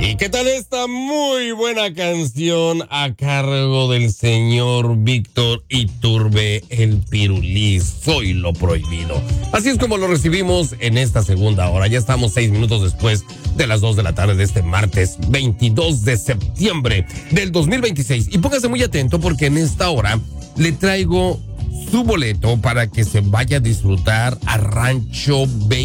¿Y qué tal esta muy buena canción a cargo del señor Víctor Iturbe, el Pirulí, Soy lo Prohibido? Así es como lo recibimos en esta segunda hora. Ya estamos 6 minutos después de las 2 de la tarde de este martes 22 de septiembre del 2026. Y póngase muy atento porque en esta hora le traigo su boleto para que se vaya a disfrutar a Rancho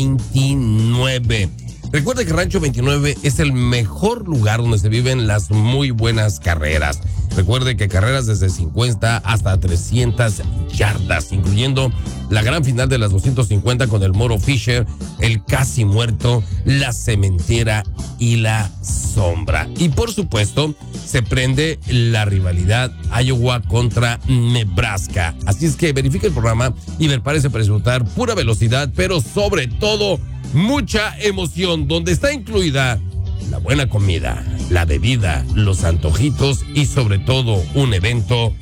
29. Recuerde que Rancho 29 es el mejor lugar donde se viven las muy buenas carreras. Recuerde que carreras desde 50 hasta 300 yardas, incluyendo la gran final de las 250 con el Moro Fisher, el Casi Muerto, la Cementera y la Sombra. Y por supuesto, se prende la rivalidad Iowa contra Nebraska. Así es que verifique el programa y prepárese para disfrutar pura velocidad, pero sobre todo mucha emoción, donde está incluida la buena comida, la bebida, los antojitos y sobre todo un evento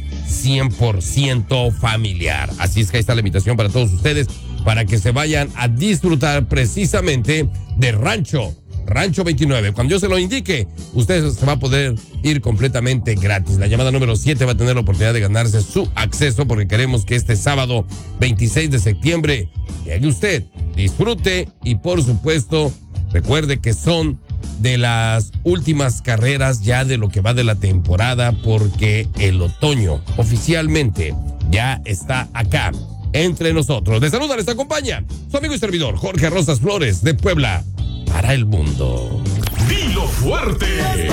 100% familiar. Así es que ahí está la invitación para todos ustedes para que se vayan a disfrutar precisamente de Rancho 29. Cuando yo se lo indique, usted se va a poder ir completamente gratis. La llamada número 7 va a tener la oportunidad de ganarse su acceso porque queremos que este sábado 26 de septiembre llegue usted, disfrute y por supuesto recuerde que son de las últimas carreras ya de lo que va de la temporada porque el otoño oficialmente ya está acá entre nosotros. Les saluda, les acompaña su amigo y servidor Jorge Rosas Flores de Puebla para el mundo. Dilo fuerte.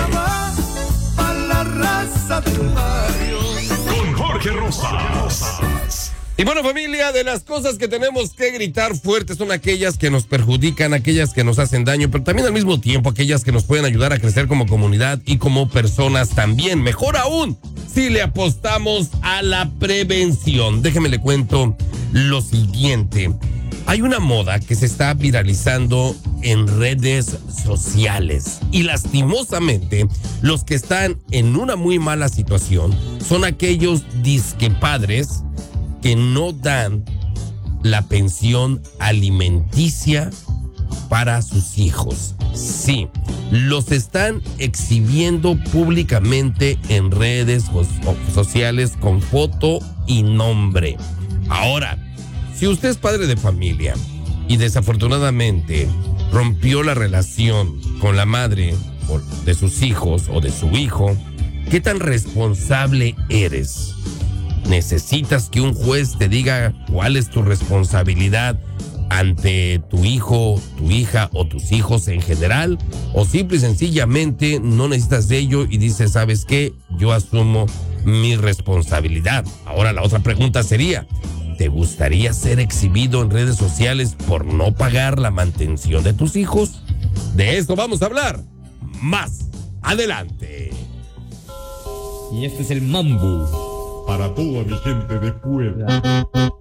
A la raza del barrio. Con Jorge Rosas. Y bueno, familia, de las cosas que tenemos que gritar fuerte son aquellas que nos perjudican, aquellas que nos hacen daño, pero también al mismo tiempo aquellas que nos pueden ayudar a crecer como comunidad y como personas también. Mejor aún, si le apostamos a la prevención. Déjeme le cuento lo siguiente. Hay una moda que se está viralizando en redes sociales y lastimosamente los que están en una muy mala situación son aquellos disquepadres que no dan la pensión alimenticia para sus hijos. Sí, los están exhibiendo públicamente en redes sociales con foto y nombre. Ahora, si usted es padre de familia y desafortunadamente rompió la relación con la madre de sus hijos o de su hijo, ¿qué tan responsable eres? ¿Necesitas que un juez te diga cuál es tu responsabilidad ante tu hijo, tu hija o tus hijos en general? ¿O simple y sencillamente no necesitas de ello y dices, ¿sabes qué? Yo asumo mi responsabilidad. Ahora la otra pregunta sería, ¿te gustaría ser exhibido en redes sociales por no pagar la mantención de tus hijos? De eso vamos a hablar más adelante. Y este es el mambo para toda mi gente de Puebla.